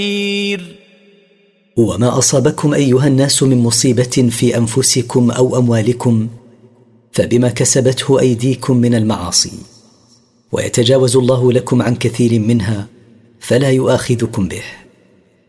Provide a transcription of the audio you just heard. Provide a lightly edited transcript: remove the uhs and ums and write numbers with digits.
وما أصابكم أيها الناس من مصيبة في أنفسكم أو أموالكم فبما كسبته أيديكم من المعاصي، ويتجاوز الله لكم عن كثير منها فلا يؤاخذكم به.